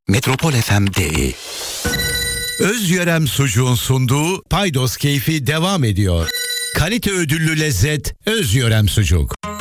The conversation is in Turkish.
Metropol FM.de. Özyörem sucuğun sunduğu Paydos keyfi devam ediyor. Kalite ödüllü lezzet Özyörem sucuk.